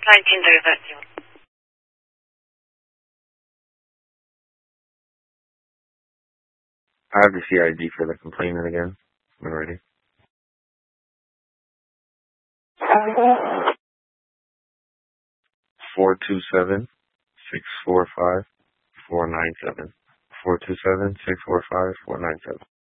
1937. I have the CID for the complainant again. I'm ready. 427-645-497. 427-645-497.